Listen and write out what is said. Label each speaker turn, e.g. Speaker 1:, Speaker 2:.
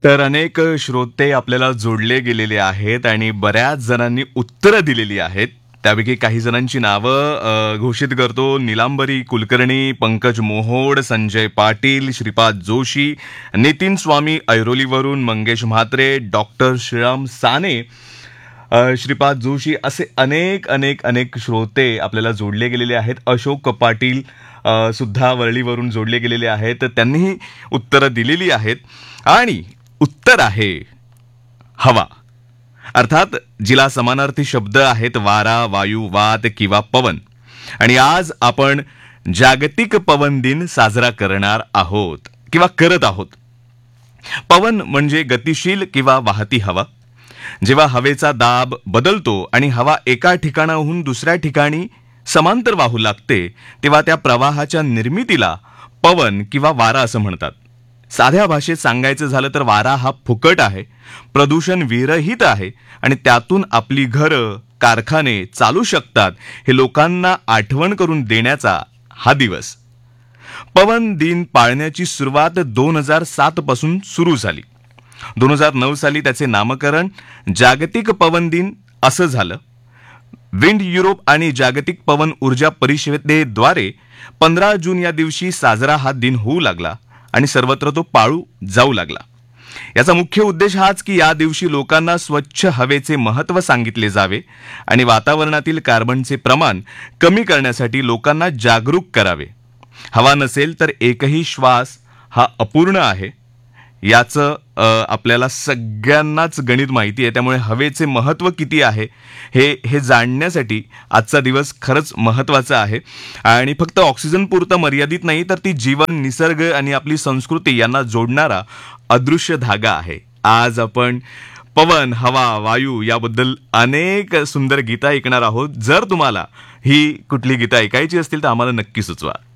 Speaker 1: तर अनेक श्रोते आपल्याला जोडले गेलेले आहेत आणि बऱ्याच जणांनी उत्तरं दिलेली आहेत. त्यापैकी काही जणांची नावं घोषित करतो. नीलांबरी कुलकर्णी, पंकज मोहोड, संजय पाटील, श्रीपाद जोशी, नितीन स्वामी ऐरोलीवरून, मंगेश म्हात्रे, डॉक्टर श्रीराम साने, श्रीपाद जोशी असे अनेक अनेक अनेक श्रोते आपल्याला जोडले गेलेले आहेत. अशोक पाटील सुद्धा वरळीवरून जोडले गेलेले आहेत. त्यांनीही उत्तरं दिलेली आहेत आणि उत्तर आहे हवा. अर्थात जिला समानार्थी शब्द आहेत वारा, वायू, वात किंवा पवन. आणि आज आपण जागतिक पवन दिन साजरा करणार आहोत किंवा करत आहोत. पवन म्हणजे गतिशील किंवा वाहती हवा. जेव्हा हवेचा दाब बदलतो आणि हवा एका ठिकाणाहून दुसऱ्या ठिकाणी समांतर वाहू लागते तेव्हा त्या प्रवाहाच्या निर्मितीला पवन किंवा वारा असं म्हणतात. साध्या भाषेत सांगायचं झालं तर वारा हा फुकट आहे, प्रदूषण विरहित आहे आणि त्यातून आपली घरं, कारखाने चालू शकतात हे लोकांना आठवण करून देण्याचा हा दिवस. पवन दिन पाळण्याची सुरुवात 2007 पासून सुरू झाली. 2009 साली त्याचे नामकरण जागतिक पवन दिन असं झालं. विंड युरोप आणि जागतिक पवन ऊर्जा परिषदेद्वारे 15 जून या दिवशी साजरा हा दिन होऊ लागला आणि सर्वत्र तो पाळू जाऊ लागला. याचा मुख्य उद्देश हाच की या दिवशी लोकांना स्वच्छ हवेचे महत्त्व सांगितले जावे आणि वातावरणातील कार्बनचे प्रमाण कमी करण्यासाठी लोकांना जागरूक करावे. हवा नसेल तर एकही श्वास हा अपूर्ण आहे याचं आपल्याला सगळ्यांनाच गणित माहिती आहे. त्यामुळे हवेचे महत्त्व किती आहे हे जाणण्यासाठी आजचा दिवस खरंच महत्त्वाचा आहे. आणि फक्त ऑक्सिजन पुरतं मर्यादित नाही तर ती जीवन, निसर्ग आणि आपली संस्कृती यांना जोडणारा अदृश्य धागा आहे. आज आपण पवन, हवा, वायू याबद्दल अनेक सुंदर गीतं ऐकणार आहोत. जर तुम्हाला ही कुठली गीतं ऐकायची असतील तर आम्हाला नक्की सुचवा.